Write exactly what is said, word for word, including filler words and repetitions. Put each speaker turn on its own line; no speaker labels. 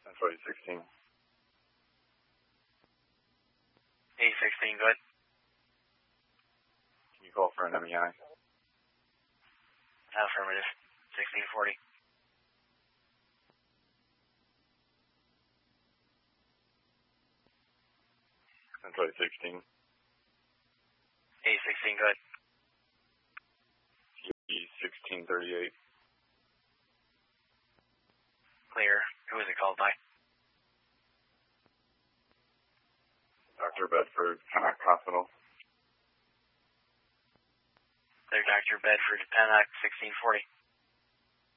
Central eight sixteen.
eight sixteen, good.
Can you call for an M E I?
Affirmative. sixteen forty.
Central eight sixteen.
eight sixteen, good.
E sixteen thirty-eight.
Clear. Who is it called by?
Doctor Bedford, Pennock Hospital.
Clear, Doctor Bedford, Pennock, sixteen forty.